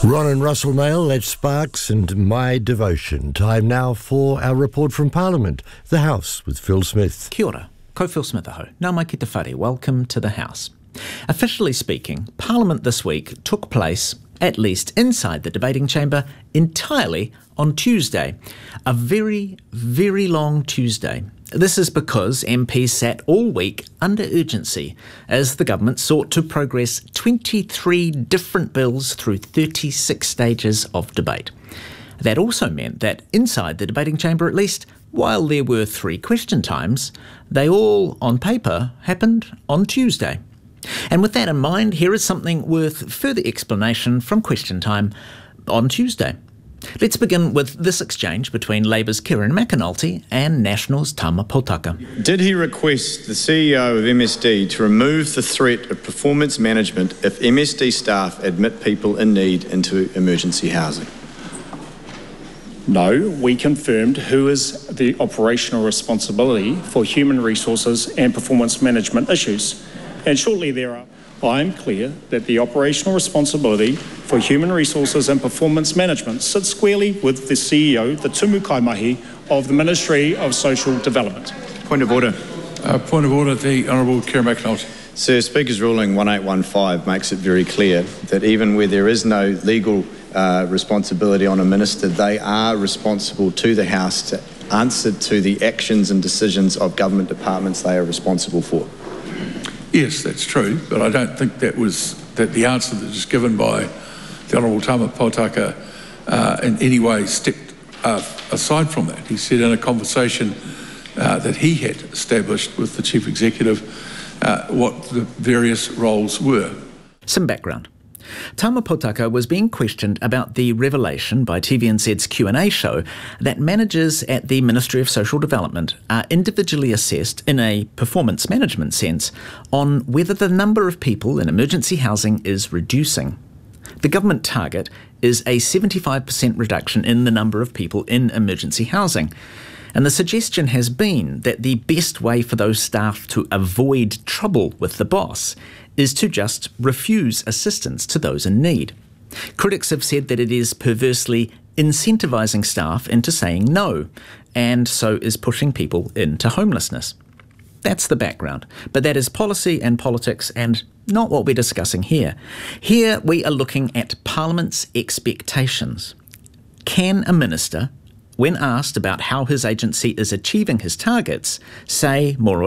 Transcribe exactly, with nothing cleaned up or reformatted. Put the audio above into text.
Ron and Russell Mail, that's Sparks and My Devotion. Time now for our report from Parliament, the House with Phil Smith. Kia ora, ko Phil Smith aho. Nā mai ki te whare, welcome to the House. Officially speaking, Parliament this week took place, at least inside the debating chamber, entirely on Tuesday. A very, very long Tuesday. This is because M Ps sat all week under urgency as the government sought to progress twenty-three different bills through thirty-six stages of debate. That also meant that inside the debating chamber at least, while there were three question times, they all, on paper, happened on Tuesday. And with that in mind, here is something worth further explanation from question time on Tuesday. Let's begin with this exchange between Labour's Kieran McAnulty and National's Tama Potaka. Did he request the C E O of M S D to remove the threat of performance management if M S D staff admit people in need into emergency housing? No, we confirmed who is the operational responsibility for human resources and performance management issues. And shortly thereafter, I am clear that the operational responsibility for human resources and performance management sits squarely with the C E O, the tumu kaimahi of the Ministry of Social Development. Point of order. Uh, point of order, the Honourable Kieran McAnulty. Sir, Speaker's ruling one eight one five makes it very clear that even where there is no legal uh, responsibility on a minister, they are responsible to the House to answer to the actions and decisions of government departments they are responsible for. Yes, that's true, but I don't think that was that the answer that was given by the Honourable Tama Potaka uh, in any way stepped uh, aside from that. He said in a conversation uh, that he had established with the Chief Executive uh, what the various roles were. Some background. Tama Potaka was being questioned about the revelation by T V N Z's Q and A show that managers at the Ministry of Social Development are individually assessed in a performance management sense on whether the number of people in emergency housing is reducing. The government target is a seventy-five percent reduction in the number of people in emergency housing. And the suggestion has been that the best way for those staff to avoid trouble with the boss is to just refuse assistance to those in need. Critics have said that it is perversely incentivising staff into saying no, and so is pushing people into homelessness. That's the background, but that is policy and politics and not what we're discussing here. Here we are looking at Parliament's expectations. Can a minister, when asked about how his agency is achieving his targets, say more or